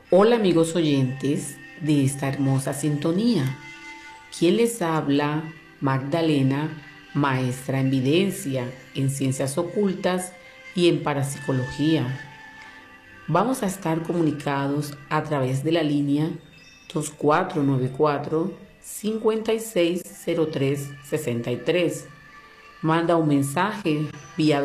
Hola amigos oyentes de esta hermosa sintonía. ¿Quién les habla? Magdalena, maestra en videncia, en ciencias ocultas y en parapsicología. Vamos a estar comunicados a través de la línea 2494-560363. Manda un mensaje vía